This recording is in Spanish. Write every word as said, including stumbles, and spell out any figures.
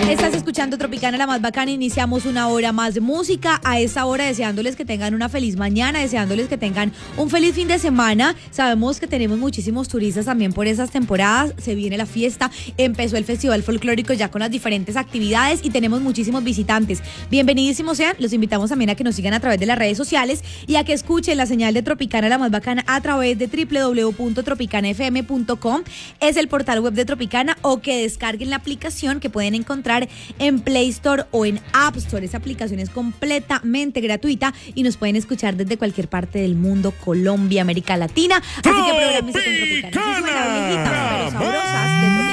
Estás escuchando Tropicana, la más bacana. Iniciamos una hora más de música. A esta hora deseándoles que tengan una feliz mañana, deseándoles que tengan un feliz fin de semana. Sabemos que tenemos muchísimos turistas también por esas temporadas. Se viene la fiesta, empezó el Festival Folclórico ya con las diferentes actividades y tenemos muchísimos visitantes. Bienvenidísimos sean. Los invitamos también a que nos sigan a través de las redes sociales y a que escuchen la señal de Tropicana, la más bacana, a través de doble u doble u doble u punto tropicana f m punto com. Es el portal web de Tropicana, o que descarguen la aplicación que pueden encontrar en Play Store o en App Store. Esa aplicación es completamente gratuita y nos pueden escuchar desde cualquier parte del mundo, Colombia, América Latina. Así que prográmense con Tropicana. Sí, suena viejita, pero sabrosa.